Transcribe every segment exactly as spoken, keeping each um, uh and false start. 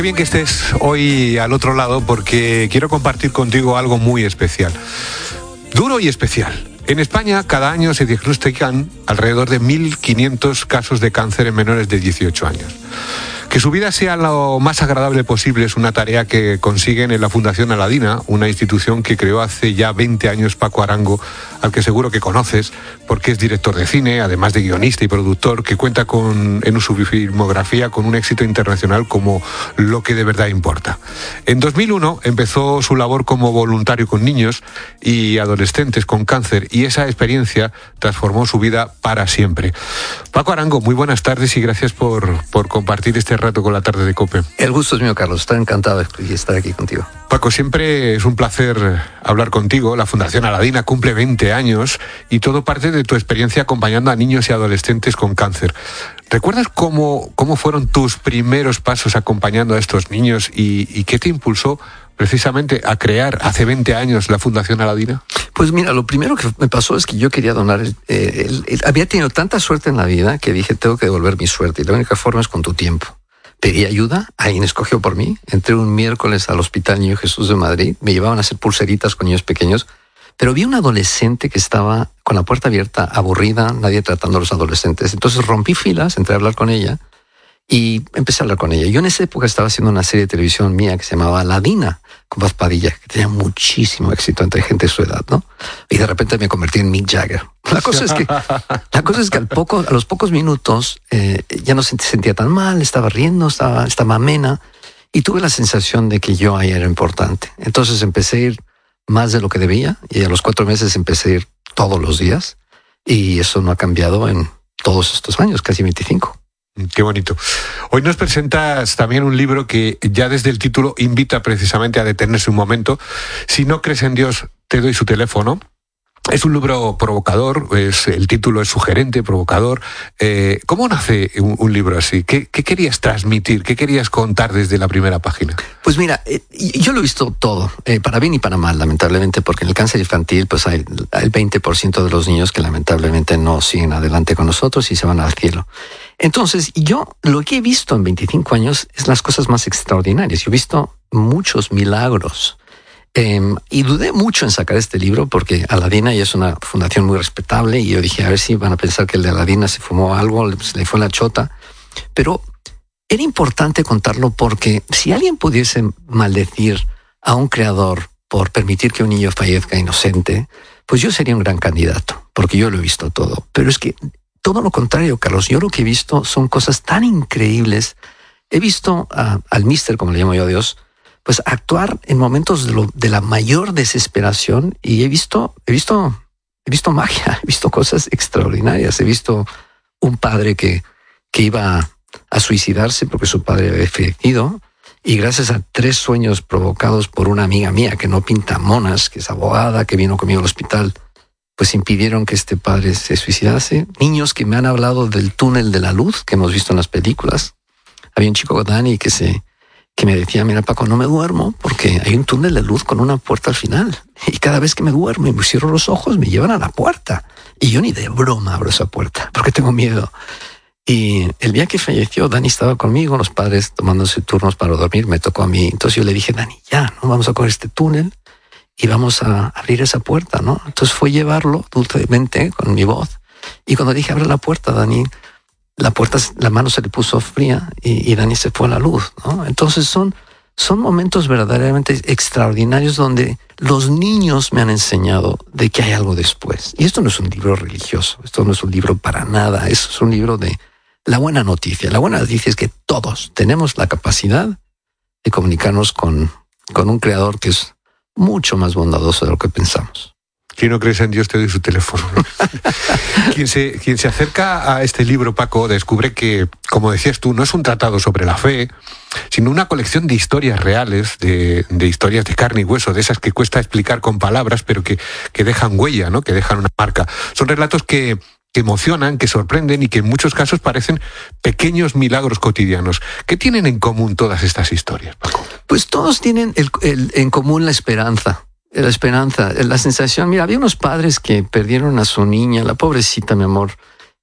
Qué bien que estés hoy al otro lado porque quiero compartir contigo algo muy especial. Duro y especial. En España cada año se diagnostican alrededor de mil quinientos casos de cáncer en menores de dieciocho años. Que su vida sea lo más agradable posible es una tarea que consiguen en la Fundación Aladina, una institución que creó hace ya veinte años Paco Arango, al que seguro que conoces, porque es director de cine, además de guionista y productor, que cuenta con, en su filmografía con un éxito internacional como Lo que de verdad importa. En dos mil uno empezó su labor como voluntario con niños y adolescentes con cáncer, y esa experiencia transformó su vida para siempre. Paco Arango, muy buenas tardes y gracias por, por compartir este rato con la tarde de COPE. El gusto es mío, Carlos. Estoy encantado de estar aquí contigo. Paco, siempre es un placer hablar contigo. La Fundación Aladina cumple veinte años y todo parte de tu experiencia acompañando a niños y adolescentes con cáncer. ¿Recuerdas cómo, cómo fueron tus primeros pasos acompañando a estos niños y, y qué te impulsó precisamente a crear hace veinte años la Fundación Aladina? Pues mira, lo primero que me pasó es que yo quería donar. El, el, el, había tenido tanta suerte en la vida que dije, tengo que devolver mi suerte y la única forma es con tu tiempo. Pedí ayuda, alguien escogió por mí. Entré un miércoles al Hospital Niño Jesús de Madrid. Me llevaban a hacer pulseritas con niños pequeños. Pero vi una adolescente que estaba con la puerta abierta, aburrida, nadie tratando a los adolescentes. Entonces rompí filas, entré a hablar con ella y empecé a hablar con ella. Yo en esa época estaba haciendo una serie de televisión mía que se llamaba Aladina, con Paz Padilla, que tenía muchísimo éxito entre gente de su edad, ¿no? Y de repente me convertí en Mick Jagger. La cosa es que, la cosa es que al poco, a los pocos minutos eh, ya no se sentía tan mal, estaba riendo, estaba, estaba amena y tuve la sensación de que yo ahí era importante. Entonces empecé a ir más de lo que debía y a los cuatro meses empecé a ir todos los días y eso no ha cambiado en todos estos años, casi veinticinco. Qué bonito. Hoy nos presentas también un libro que ya desde el título invita precisamente a detenerse un momento. Si no crees en Dios, te doy su teléfono. Es un libro provocador, es, el título es sugerente, provocador. Eh, ¿Cómo nace un, un libro así? ¿Qué, ¿Qué querías transmitir? ¿Qué querías contar desde la primera página? Pues mira, eh, yo lo he visto todo, eh, para bien y para mal, lamentablemente, porque en el cáncer infantil pues hay el veinte por ciento de los niños que lamentablemente no siguen adelante con nosotros y se van al cielo. Entonces, yo lo que he visto en veinticinco años es las cosas más extraordinarias. Yo he visto muchos milagros. Eh, y dudé mucho en sacar este libro porque Aladina ya es una fundación muy respetable y yo dije, a ver si van a pensar que el de Aladina se fumó algo, se le fue la chota. Pero era importante contarlo porque si alguien pudiese maldecir a un creador por permitir que un niño fallezca inocente, pues yo sería un gran candidato, porque yo lo he visto todo. Pero es que todo lo contrario, Carlos, yo lo que he visto son cosas tan increíbles. He visto uh, al Mister, como le llamo yo a Dios, pues actuar en momentos de, lo, de la mayor desesperación y he visto, he visto, he visto magia, he visto cosas extraordinarias. He visto un padre que, que iba a, a suicidarse porque su padre había fallecido y gracias a tres sueños provocados por una amiga mía que no pinta monas, que es abogada, que vino conmigo al hospital, pues impidieron que este padre se suicidase. Niños que me han hablado del túnel de la luz que hemos visto en las películas. Había un chico, Dani, que se... que me decía, mira Paco, no me duermo porque hay un túnel de luz con una puerta al final. Y cada vez que me duermo y me cierro los ojos, me llevan a la puerta. Y yo ni de broma abro esa puerta porque tengo miedo. Y el día que falleció, Dani estaba conmigo, los padres tomándose turnos para dormir, me tocó a mí. Entonces yo le dije, Dani, ya, no vamos a coger este túnel y vamos a abrir esa puerta, ¿no? Entonces fue llevarlo dulcemente con mi voz. Y cuando dije, abre la puerta, Dani, la puerta, la mano se le puso fría y, y Dani se fue a la luz, ¿no? Entonces son, son momentos verdaderamente extraordinarios donde los niños me han enseñado de que hay algo después. Y esto no es un libro religioso, esto no es un libro para nada, esto es un libro de la buena noticia. La buena noticia es que todos tenemos la capacidad de comunicarnos con, con un creador que es mucho más bondadoso de lo que pensamos. Si no crees en Dios, te doy su teléfono, ¿no? quien, se, quien se acerca a este libro, Paco, descubre que, como decías tú, no es un tratado sobre la fe, sino una colección de historias reales, de, de historias de carne y hueso, de esas que cuesta explicar con palabras, pero que, que dejan huella, ¿no? Que dejan una marca. Son relatos que, que emocionan, que sorprenden y que en muchos casos parecen pequeños milagros cotidianos. ¿Qué tienen en común todas estas historias, Paco? Pues todos tienen el, el, en común la esperanza. La esperanza, la sensación. Mira, había unos padres que perdieron a su niña, la pobrecita, mi amor,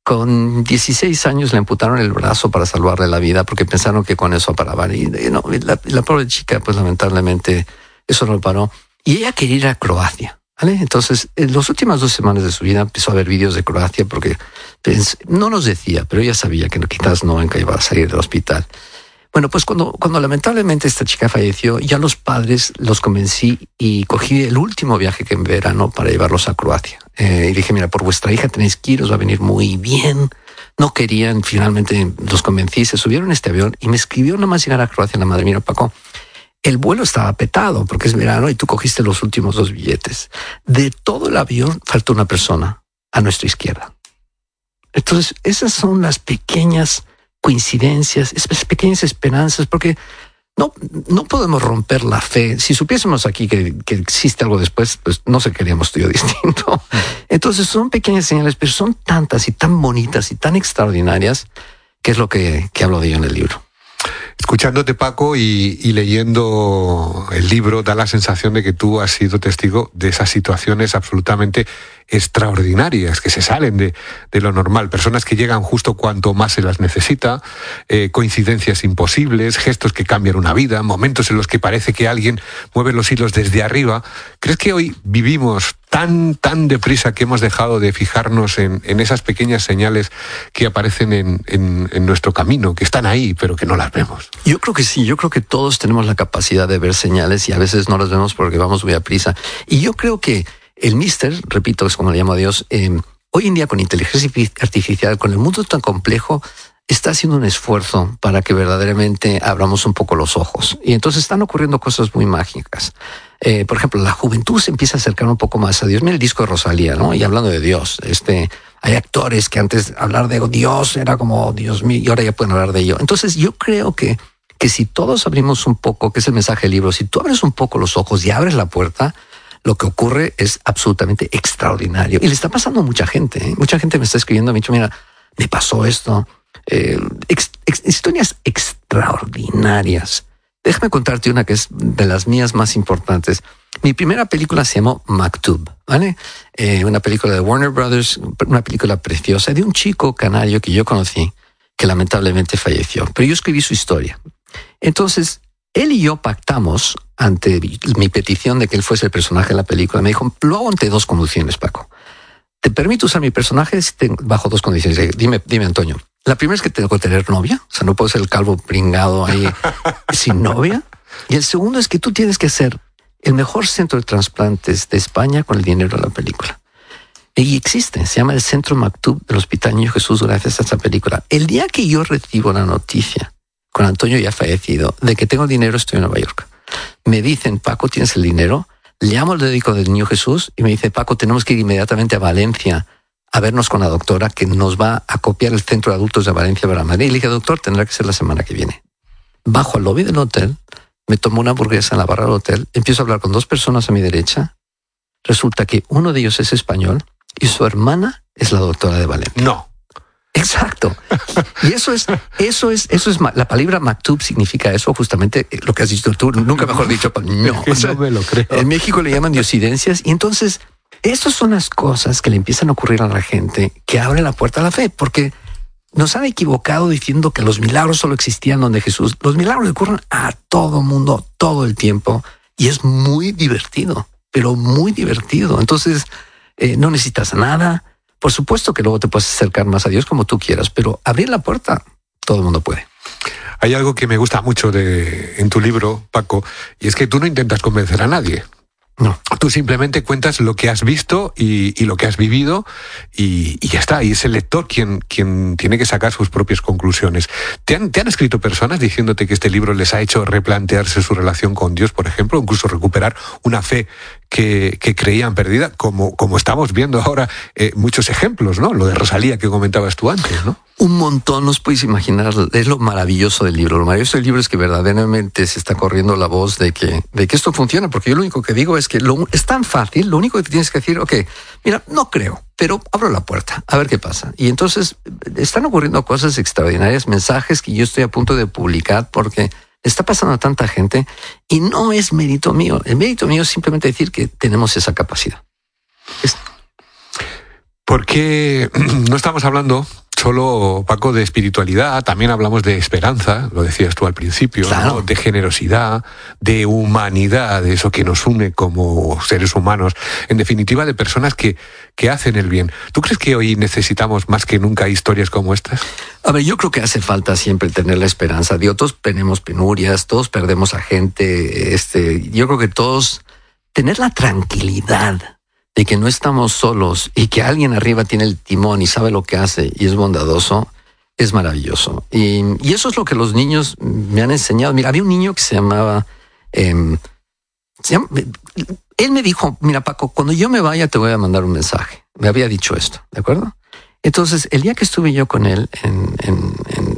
Con dieciséis años le amputaron el brazo para salvarle la vida porque pensaron que con eso paraban. Y, y no, la, la pobre chica, pues lamentablemente, eso no lo paró. Y ella quería ir a Croacia, ¿vale? Entonces, en las últimas dos semanas de su vida empezó a ver vídeos de Croacia porque pens- no nos decía, pero ella sabía que quizás no nunca iba a salir del hospital. Bueno, pues cuando, cuando lamentablemente esta chica falleció, ya los padres los convencí y cogí el último viaje que en verano para llevarlos a Croacia. Eh, y dije, mira, por vuestra hija tenéis que ir, os va a venir muy bien. No querían, finalmente los convencí, se subieron a este avión y me escribió nada más llegar a Croacia la madre. Mira, Paco, el vuelo estaba petado porque es verano y tú cogiste los últimos dos billetes. De todo el avión faltó una persona a nuestra izquierda. Entonces, esas son las pequeñas coincidencias, esas pequeñas esperanzas, porque no, no podemos romper la fe. Si supiésemos aquí que, que existe algo después, pues no sé qué haríamos tú y yo distinto. Entonces son pequeñas señales, pero son tantas y tan bonitas y tan extraordinarias que es lo que, que hablo de ello en el libro. Escuchándote, Paco, y, y leyendo el libro, da la sensación de que tú has sido testigo de esas situaciones absolutamente extraordinarias, que se salen de, de lo normal. Personas que llegan justo cuanto más se las necesita, eh, coincidencias imposibles, gestos que cambian una vida, momentos en los que parece que alguien mueve los hilos desde arriba. ¿Crees que hoy vivimos tan, tan deprisa que hemos dejado de fijarnos en, en esas pequeñas señales que aparecen en, en, en nuestro camino, que están ahí, pero que no las vemos? Yo creo que sí, yo creo que todos tenemos la capacidad de ver señales y a veces no las vemos porque vamos muy a prisa. Y yo creo que el míster, repito, es como le llamo a Dios, eh, hoy en día con inteligencia artificial, con el mundo tan complejo, está haciendo un esfuerzo para que verdaderamente abramos un poco los ojos. Y entonces están ocurriendo cosas muy mágicas. Eh, por ejemplo, la juventud se empieza a acercar un poco más a Dios. Mira el disco de Rosalía, ¿no? Y hablando de Dios, este, hay actores que antes hablar de Dios era como Dios mío y ahora ya pueden hablar de ello. Entonces yo creo que, que si todos abrimos un poco, que es el mensaje del libro, si tú abres un poco los ojos y abres la puerta, lo que ocurre es absolutamente extraordinario. Y le está pasando a mucha gente, ¿eh? Mucha gente me está escribiendo, me ha dicho, mira, me pasó esto. Eh, ex, ex, historias extraordinarias. Déjame contarte una que es de las mías más importantes. Mi primera película se llamó Maktub, ¿vale? Eh, una película de Warner Brothers, una película preciosa de un chico canario que yo conocí, que lamentablemente falleció. Pero yo escribí su historia. Entonces, él y yo pactamos ante mi petición de que él fuese el personaje de la película. Me dijo, lo hago ante dos condiciones, Paco. Te permito usar mi personaje bajo dos condiciones. Dime, dime, Antonio. La primera es que tengo que tener novia. O sea, no puedo ser el calvo pringado ahí sin novia. Y el segundo es que tú tienes que ser el mejor centro de trasplantes de España con el dinero de la película. Y existe, se llama el Centro Maktub del Hospital Niño Jesús gracias a esta película. El día que yo recibo la noticia, con Antonio ya fallecido, de que tengo dinero, estoy en Nueva York. Me dicen, Paco, ¿tienes el dinero? Le llamo al médico del Niño Jesús y me dice, Paco, tenemos que ir inmediatamente a Valencia a vernos con la doctora que nos va a copiar el centro de adultos de Valencia para Madrid. Y le dije, doctor, tendrá que ser la semana que viene. Bajo al lobby del hotel, me tomo una hamburguesa en la barra del hotel, empiezo a hablar con dos personas a mi derecha. Resulta que uno de ellos es español y su hermana es la doctora de Valencia. No. Exacto. Y eso es, eso es, eso es, la palabra maktub significa eso, justamente lo que has dicho tú, nunca mejor dicho. No, o sea, no me lo creo. En México le llaman diosidencias y entonces estas son las cosas que le empiezan a ocurrir a la gente que abre la puerta a la fe, porque nos han equivocado diciendo que los milagros solo existían donde Jesús. Los milagros ocurren a todo mundo, todo el tiempo y es muy divertido, pero muy divertido. Entonces eh, no necesitas nada. Por supuesto que luego te puedes acercar más a Dios como tú quieras, pero abrir la puerta, todo el mundo puede. Hay algo que me gusta mucho de, en tu libro, Paco, y es que tú no intentas convencer a nadie. No. Tú simplemente cuentas lo que has visto y, y lo que has vivido y, y ya está. Y es el lector quien, quien tiene que sacar sus propias conclusiones. ¿Te han, ¿Te han escrito personas diciéndote que este libro les ha hecho replantearse su relación con Dios, por ejemplo, incluso recuperar una fe que, que creían perdida? Como, como estamos viendo ahora eh, muchos ejemplos, ¿no? Lo de Rosalía que comentabas tú antes, ¿no? Un montón, nos podéis imaginar, es lo maravilloso del libro. Lo maravilloso del libro es que verdaderamente se está corriendo la voz de que, de que esto funciona, porque yo lo único que digo es que lo, es tan fácil, lo único que tienes que decir, ok, mira, no creo, pero abro la puerta, a ver qué pasa. Y entonces están ocurriendo cosas extraordinarias, mensajes que yo estoy a punto de publicar porque está pasando a tanta gente y no es mérito mío. El mérito mío es simplemente decir que tenemos esa capacidad. Es... ¿Por qué no estamos hablando solo, Paco, de espiritualidad, también hablamos de esperanza, lo decías tú al principio, claro. ¿no? De generosidad, de humanidad, de eso que nos une como seres humanos, en definitiva de personas que, que hacen el bien. ¿Tú crees que hoy necesitamos más que nunca historias como estas? A ver, yo creo que hace falta siempre tener la esperanza. Digo, todos tenemos penurias, todos perdemos a gente, este, yo creo que todos tener la tranquilidad de que no estamos solos y que alguien arriba tiene el timón y sabe lo que hace y es bondadoso, es maravilloso. Y, y eso es lo que los niños me han enseñado. Mira, había un niño que se llamaba, eh, se llama... Él me dijo, mira, Paco, cuando yo me vaya te voy a mandar un mensaje. Me había dicho esto, ¿de acuerdo? Entonces, el día que estuve yo con él en, en,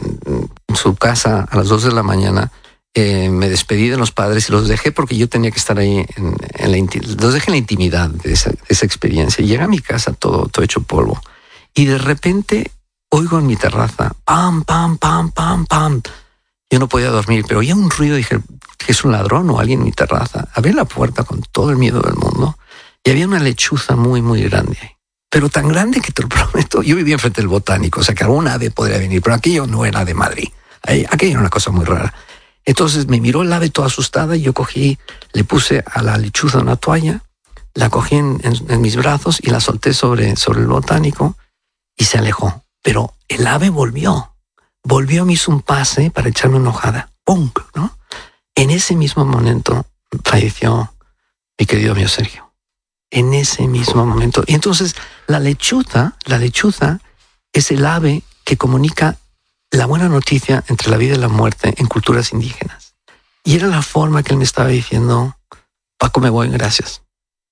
en su casa a las dos de la mañana, Eh, me despedí de los padres y los dejé porque yo tenía que estar ahí en, en la intimidad. Los dejé en la intimidad de esa, de esa experiencia. Y llegué a mi casa todo, todo hecho polvo. Y de repente oigo en mi terraza, pam, pam, pam, pam, pam. Yo no podía dormir, pero oía un ruido y dije, ¿es un ladrón o alguien en mi terraza? Abrí la puerta con todo el miedo del mundo y había una lechuza muy, muy grande ahí. Pero tan grande que te lo prometo, yo vivía enfrente del Botánico, o sea que alguna ave podría venir, pero aquello no era de Madrid. Aquello era una cosa muy rara. Entonces me miró el ave toda asustada y yo cogí, le puse a la lechuza una toalla, la cogí en, en, en mis brazos y la solté sobre, sobre el Botánico y se alejó. Pero el ave volvió, volvió, me hizo un pase para echarme una hojada. ¡Pum! ¿No? En ese mismo momento falleció mi querido amigo Sergio. En ese mismo momento. Y entonces la lechuza, la lechuza es el ave que comunica la buena noticia entre la vida y la muerte en culturas indígenas. Y era la forma que él me estaba diciendo, Paco, me voy, gracias.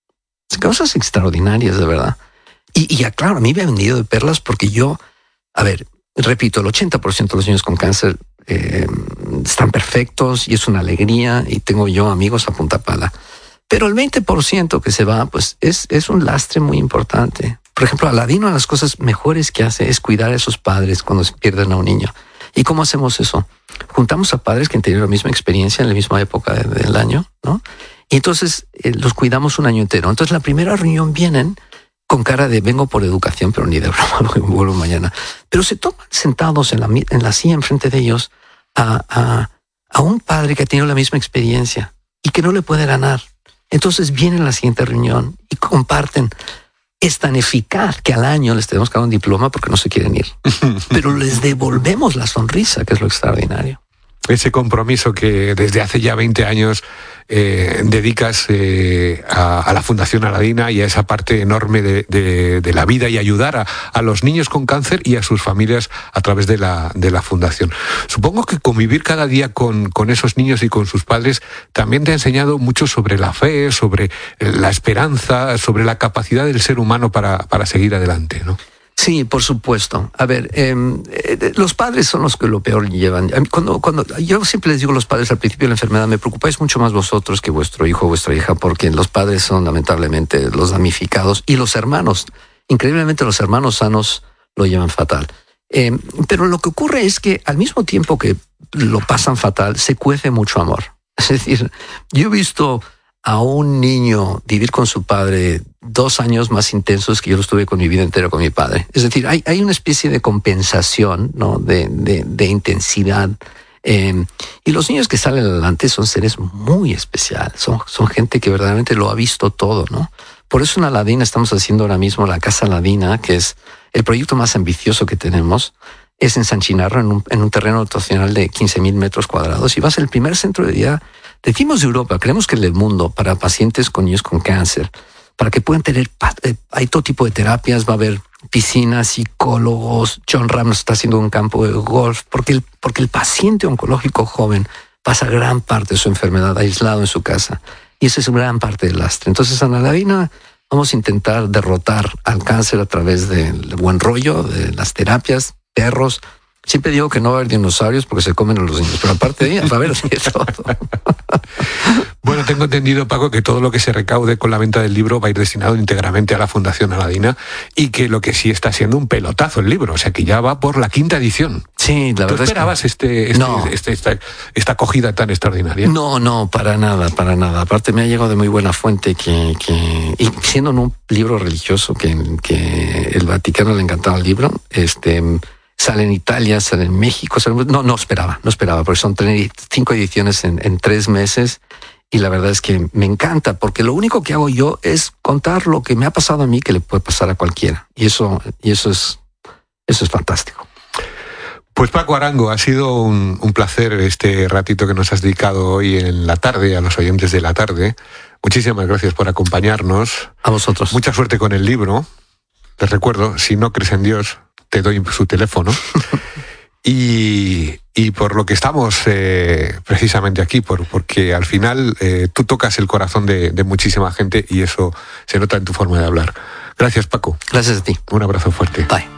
Cosas extraordinarias, de verdad. Y, y claro, a mí me ha vendido de perlas porque yo, a ver, repito, el ochenta por ciento de los niños con cáncer eh, están perfectos y es una alegría y tengo yo amigos a punta pala. Pero el veinte por ciento que se va, pues es, es un lastre muy importante. Por ejemplo, Aladino, una de las cosas mejores que hace es cuidar a esos padres cuando se pierden a un niño. ¿Y cómo hacemos eso? Juntamos a padres que han tenido la misma experiencia en la misma época de, del año, ¿no? Y entonces eh, los cuidamos un año entero. Entonces la primera reunión vienen con cara de vengo por educación, pero ni de broma, vuelvo mañana. Pero se toman sentados en la, en la silla enfrente de ellos a, a, a un padre que ha tenido la misma experiencia y que no le puede ganar. Entonces vienen a la siguiente reunión y comparten. Es tan eficaz que al año les tenemos que dar un diploma porque no se quieren ir. Pero les devolvemos la sonrisa, que es lo extraordinario. Ese compromiso que desde hace ya veinte años eh, dedicas eh, a, a la Fundación Aladina y a esa parte enorme de, de, de la vida y ayudar a, a los niños con cáncer y a sus familias a través de la, de la Fundación. Supongo que convivir cada día con, con esos niños y con sus padres también te ha enseñado mucho sobre la fe, sobre la esperanza, sobre la capacidad del ser humano para, para seguir adelante, ¿no? Sí, por supuesto. A ver, eh, eh, los padres son los que lo peor llevan. Cuando, cuando yo siempre les digo a los padres al principio de la enfermedad, me preocupáis mucho más vosotros que vuestro hijo o vuestra hija, porque los padres son lamentablemente los damnificados y los hermanos. Increíblemente los hermanos sanos lo llevan fatal. Eh, pero lo que ocurre es que al mismo tiempo que lo pasan fatal, se cuece mucho amor. Es decir, yo he visto a un niño vivir con su padre dos años más intensos que yo lo estuve con mi vida entera con mi padre. Es decir, hay, hay una especie de compensación, ¿no? de, de, de intensidad. Eh, y los niños que salen adelante son seres muy especiales, son, son gente que verdaderamente lo ha visto todo, ¿no? Por eso en Aladina estamos haciendo ahora mismo la Casa Aladina, que es el proyecto más ambicioso que tenemos. Es en San Chinarro, en un, en un terreno dotacional de quince mil metros cuadrados, y va a ser el primer centro de día, decimos de Europa, creemos que el del mundo, para pacientes con niños con cáncer, para que puedan tener, hay todo tipo de terapias, va a haber piscinas, psicólogos, John Ram nos está haciendo un campo de golf, porque el, porque el paciente oncológico joven pasa gran parte de su enfermedad aislado en su casa, y esa es gran parte del lastre. Entonces, en Aladina vamos a intentar derrotar al cáncer a través del buen rollo, de las terapias, perros. Siempre digo que no va a haber dinosaurios porque se comen a los niños, pero aparte de ellos va a haber de todo. Bueno, tengo entendido, Paco, que todo lo que se recaude con la venta del libro va a ir destinado íntegramente a la Fundación Aladina y que lo que sí está siendo un pelotazo el libro, o sea que ya va por la quinta edición. Sí, la verdad. ¿Tú esperabas es que... este, este, no. este, esta, esta acogida tan extraordinaria? No, no, para nada, para nada. Aparte me ha llegado de muy buena fuente que, que y siendo un libro religioso que, que el Vaticano le encantaba el libro, este... Sale en Italia, sale en México. Sale, no, no esperaba, no esperaba, porque son tres, cinco ediciones en, en tres meses. Y la verdad es que me encanta, porque lo único que hago yo es contar lo que me ha pasado a mí, que le puede pasar a cualquiera. Y eso, y eso es, eso es fantástico. Pues Paco Arango, ha sido un, un placer este ratito que nos has dedicado hoy en la tarde, a los oyentes de la tarde. Muchísimas gracias por acompañarnos. A vosotros. Mucha suerte con el libro. Les recuerdo, si no crees en Dios, te doy su teléfono. y, y por lo que estamos eh, precisamente aquí, por, porque al final eh, tú tocas el corazón de, de muchísima gente y eso se nota en tu forma de hablar. Gracias, Paco. Gracias a ti. Un abrazo fuerte. Bye.